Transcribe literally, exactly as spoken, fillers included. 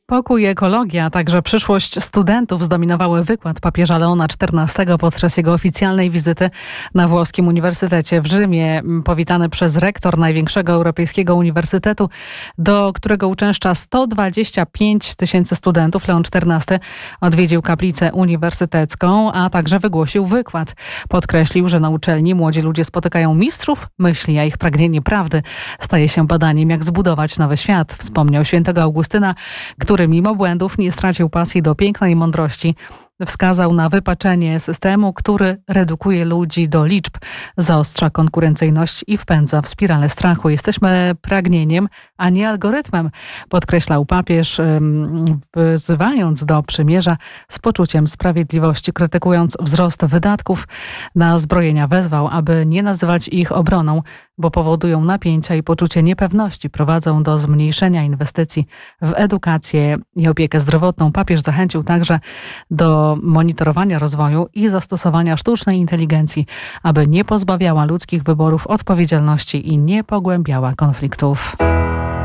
Pokój i ekologia, a także przyszłość studentów zdominowały wykład papieża Leona czternastego podczas jego oficjalnej wizyty na włoskim Uniwersytecie w Rzymie. Powitany przez rektor największego europejskiego uniwersytetu, do którego uczęszcza sto dwadzieścia pięć tysięcy studentów, Leon czternasty odwiedził kaplicę uniwersytecką, a także wygłosił wykład. Podkreślił, że na uczelni młodzi ludzie spotykają mistrzów myśli, a ich pragnienie prawdy staje się badaniem, jak zbudować nowy świat. Wspomniał świętego Augustyna, który który mimo błędów nie stracił pasji do pięknej mądrości. Wskazał na wypaczenie systemu, który redukuje ludzi do liczb, zaostrza konkurencyjność i wpędza w spiralę strachu. Jesteśmy pragnieniem, a nie algorytmem, podkreślał papież, wzywając do przymierza z poczuciem sprawiedliwości. Krytykując wzrost wydatków na zbrojenia, wezwał, aby nie nazywać ich obroną, bo powodują napięcia i poczucie niepewności, prowadzą do zmniejszenia inwestycji w edukację i opiekę zdrowotną. Papież zachęcił także do monitorowania rozwoju i zastosowania sztucznej inteligencji, aby nie pozbawiała ludzkich wyborów odpowiedzialności i nie pogłębiała konfliktów.